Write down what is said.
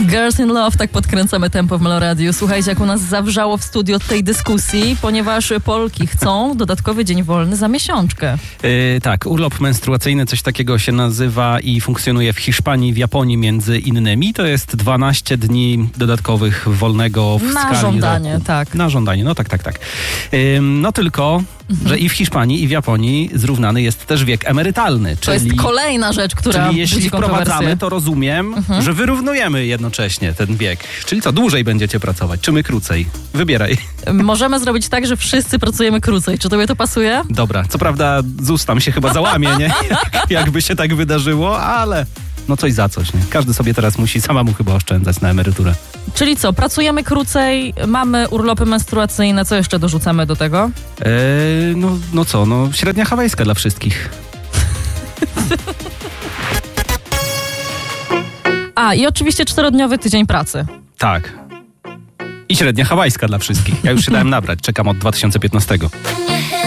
Girls in Love, tak podkręcamy tempo w Meloradiu. Słuchajcie, jak u nas zawrzało w studiu od tej dyskusji, ponieważ Polki chcą dodatkowy dzień wolny za miesiączkę. Tak, urlop menstruacyjny, coś takiego się nazywa i funkcjonuje w Hiszpanii, w Japonii między innymi. To jest 12 dni dodatkowych wolnego w skali Na żądanie, roku. tak. Na żądanie, no tak. No tylko, że i w Hiszpanii, i w Japonii zrównany jest też wiek emerytalny. To jest kolejna rzecz, która Czyli jeśli budzi wprowadzamy, kontrowersje. to rozumiem, że wyrównujemy jednocześnie ten wiek. Czyli co, dłużej będziecie pracować, czy my krócej? Wybieraj. Możemy zrobić tak, że wszyscy pracujemy krócej. Czy tobie to pasuje? Dobra, co prawda ZUS tam się chyba załamie, nie? Jakby się tak wydarzyło, ale no coś za coś, nie? Każdy sobie teraz musi samemu chyba oszczędzać na emeryturę. Czyli co, pracujemy krócej, mamy urlopy menstruacyjne, co jeszcze dorzucamy do tego? No średnia hawajska dla wszystkich. I oczywiście 4-dniowy tydzień pracy. Tak. I średnia hawajska dla wszystkich. Ja już się dałem nabrać, czekam od 2015.